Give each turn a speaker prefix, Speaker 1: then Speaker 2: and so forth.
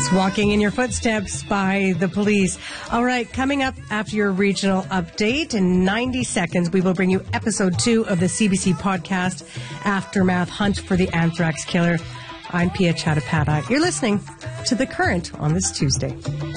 Speaker 1: Yes, walking in your footsteps by the police. All right, coming up after your regional update in 90 seconds, we will bring you episode 2 of the CBC podcast, Aftermath Hunt for the Anthrax Killer. I'm Pia Chattopadhyay. You're listening to The Current on this Tuesday.